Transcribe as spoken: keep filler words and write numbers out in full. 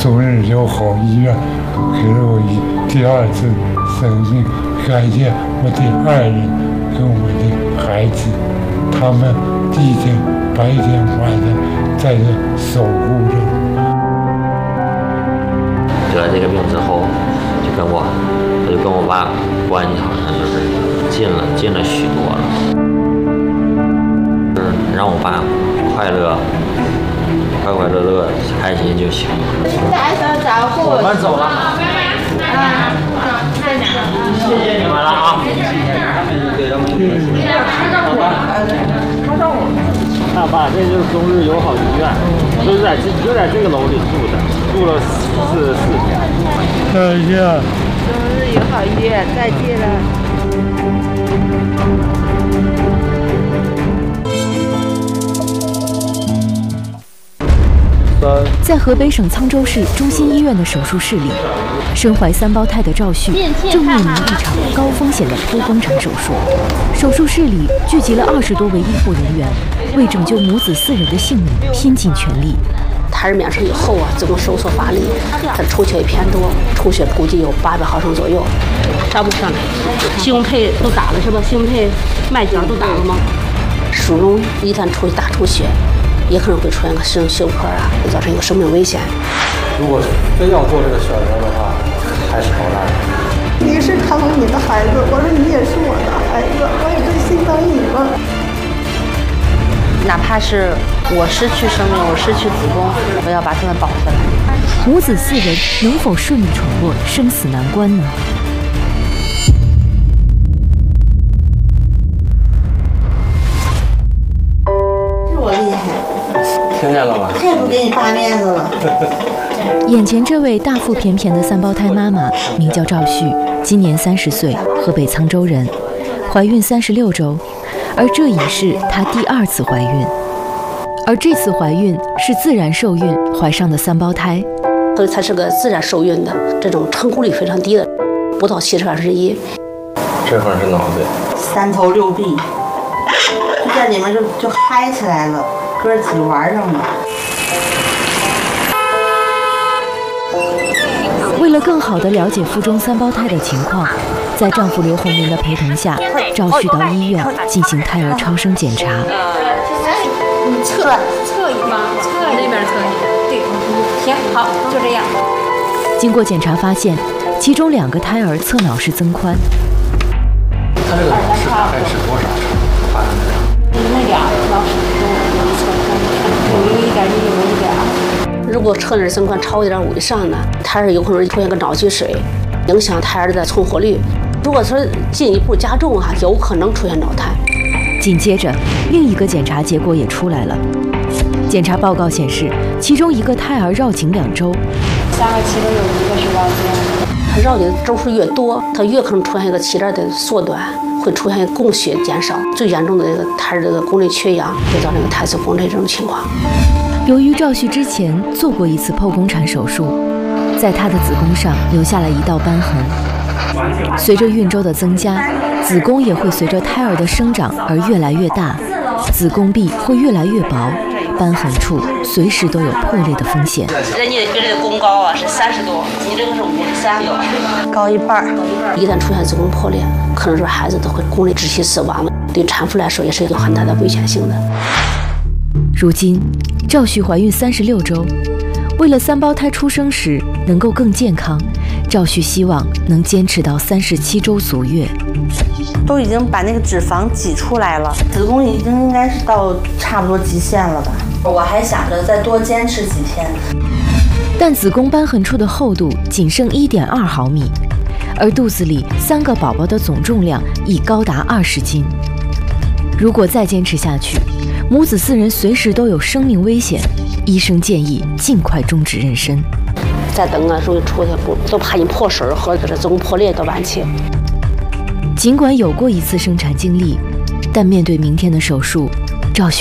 中日友好医院给了我一第二次生命，感谢我的爱人跟我的孩子，他们一天白天晚上在这守护着。 得了这个病之后，就跟我，我就跟我爸关系好像就是近了，近了许多了。就是让我爸快乐，快快乐乐、开心就行。 打扫照顾。 我们走了。 啊， 谢谢你们了啊！ 大爸，这就是中日友好医院，就在这就在这个楼里住的，住了四十四天。 再见。 中日友好医院，再见了。 在河北省沧州市中心医院的手术室里，身怀三胞胎的赵旭正面临一场高风险的剖宫产手术。手术室里聚集了二十多位医护人员，为拯救母子四人的性命拼尽全力。 胎儿面上以后啊，子宫收缩乏力，它出血也偏多，出血估计有八百毫升左右。照不上来，胸配都打了是吧？胸配、脉角都打了吗？输绒一旦出大出血，也可能会出现个胸休克啊，会造成一个生命危险。 如果非要做这个选择的话，还是好大。 你是他们你的孩子，我说你也是我的孩子，我也最心疼你了。 哪怕是我失去生命，我失去子宫，我要把他们保下来。 母子四人能否顺利闯过生死难关呢？ 是我厉害， 听见了吗？ 太不给你大面子了。 眼前这位大腹便便的三胞胎妈妈名叫赵旭，今年三十岁，河北沧州人，怀孕三十六周，而这已是她第二次怀孕。而这次怀孕是自然受孕怀上的三胞胎， 所以它是个自然受孕的，这种成功率非常低的，不到七十二分之一。 这块是脑袋， 三头六臂，就在里面就就嗨起来了，哥几个玩上了。 为了更好地了解腹中三胞胎的情况，在丈夫刘洪林的陪同下，赵旭到医院进行胎儿超声检查。 侧侧一点，侧那边侧一点，对，行，好，就这样。 经过检查发现，其中两个胎儿侧脑室增宽。 他这个脑室大概是多少？发生的？ 那俩脑室跟我们侧宽，有一点一，有一点二。 如果侧内增宽超过一点五以上呢，胎儿有可能出现个脑积水，影响胎儿的存活率。如果说进一步加重啊，有可能出现脑瘫。 紧接着，另一个检查结果也出来了。检查报告显示，其中一个胎儿绕颈两周， 三个脐轮有一个是绕颈。 它绕颈周数越多，它越可能出现一个脐带的缩短，会出现供血减少。最严重的这个胎儿这个宫内缺氧，会造成一个胎死腹中这种情况。 由于赵旭之前做过一次剖宫产手术，在他的子宫上留下了一道瘢痕。随着孕周的增加，子宫也会随着胎儿的生长而越来越大，子宫壁会越来越薄，瘢痕处随时都有破裂的风险。 人家别人的宫高啊是三十多，你这个是五十三，有高一半。一旦出现子宫破裂，可能说孩子都会宫内窒息死亡了，对产妇来说也是有很大的危险性的。 如今，赵旭怀孕三十六周，为了三胞胎出生时能够更健康，赵旭希望能坚持到三十七周足月。 都已经把那个脂肪挤出来了，子宫已经应该是到差不多极限了吧。我还想着再多坚持几天。 但子宫瘢痕处的厚度仅剩一点二毫米，而肚子里三个宝宝的总重量已高达二十斤。如果再坚持下去，母子四人随时都有生命危险。医生建议尽快终止妊娠。 再等啊，容易出现不都怕你破水和这子宫破裂的晚期。 尽管有过一次生产经历，但面对明天的手术，赵旭